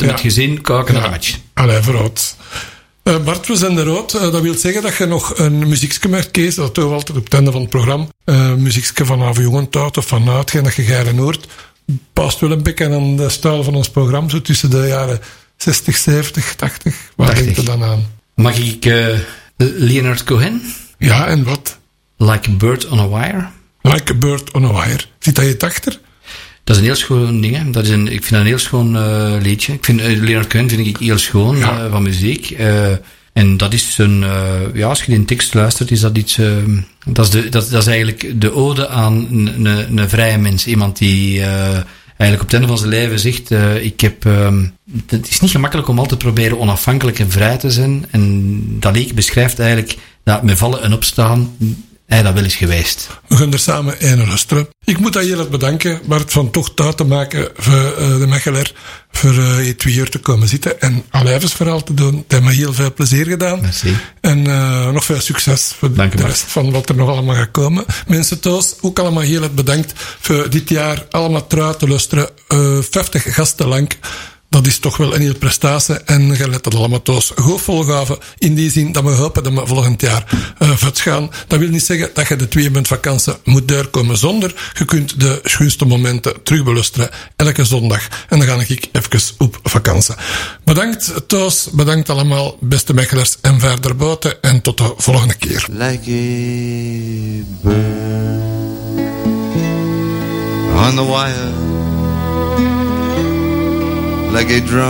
buiten met gezin, koken naar de match. Allee, vooruit. Bart, we zijn er rood. Dat wil zeggen dat je nog een muziekje mag kiezen. Dat doen we altijd op het einde van het programma. Muziekje vanaf Jongentout of vanuit, dat je geiren hoort. Past wel een beetje aan de stijl van ons programma. Zo tussen de jaren 60, 70, 80. Waar denkt je dan aan? Mag ik Leonard Cohen? Ja, en wat? Like a Bird on a Wire. Like a Bird on a Wire. Zit dat je het achter? Dat is een heel schoon ding. Hè. Ik vind dat een heel schoon liedje. Ik vind Leonard Cohen vind ik heel schoon van muziek. En dat is een... als je die in tekst luistert, is dat iets... dat is eigenlijk de ode aan een vrije mens. Iemand die eigenlijk op het einde van zijn leven zegt... het is niet gemakkelijk om altijd te proberen onafhankelijk en vrij te zijn. En dat lied beschrijft eigenlijk dat met vallen en opstaan... hij dat wel is geweest. We gaan er samen een luisteren. Ik moet dat heel erg bedanken, Bart, van toch tijd te maken voor de Mechelaar, voor je 2 uur te komen zitten en al levensverhaal te doen. Het heeft me heel veel plezier gedaan. Merci. En nog veel succes voor de rest van wat er nog allemaal gaat komen. Mensen thuis, ook allemaal heel erg bedankt voor dit jaar allemaal trouw te luisteren. 50 gasten lang. Dat is toch wel een hele prestatie. En je let dat allemaal thuis goed volgaven. In die zin dat we hopen dat we volgend jaar vet gaan. Dat wil niet zeggen dat je de 2 maanden vakantie moet doorkomen zonder. Je kunt de schoonste momenten terugbeluisteren elke zondag. En dan ga ik even op vakantie. Bedankt thuis. Bedankt allemaal, beste Mechelaars. En verder buiten. En tot de volgende keer. Like a bird on the wire, like a drum